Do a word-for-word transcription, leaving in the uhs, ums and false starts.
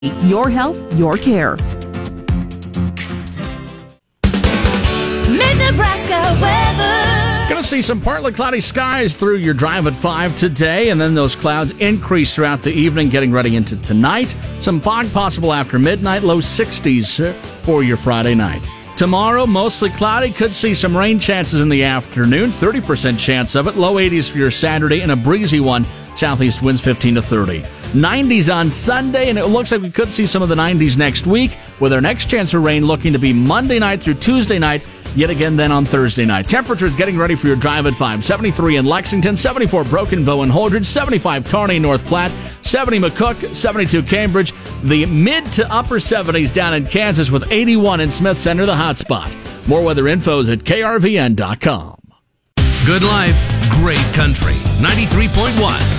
Your health, your care. Mid-Nebraska weather. Going to see some partly cloudy skies through your drive at five today, and then those clouds increase throughout the evening, getting ready into tonight. Some fog possible after midnight, low sixties for your Friday night. Tomorrow, mostly cloudy, could see some rain chances in the afternoon, thirty percent chance of it, low eighties for your Saturday, and a breezy one, southeast winds fifteen to thirty. nineties on Sunday, and it looks like we could see some of the nineties next week, with our next chance of rain looking to be Monday night through Tuesday night, yet again then on Thursday night. Temperatures getting ready for your drive at five. seventy-three in Lexington, seventy-four Broken Bow and Holdridge, seventy-five Kearney, North Platte, seventy McCook, seventy-two Cambridge, the mid to upper seventies down in Kansas with eighty-one in Smith Center, the hot spot. More weather info's at K R V N dot com. Good life, great country. ninety-three point one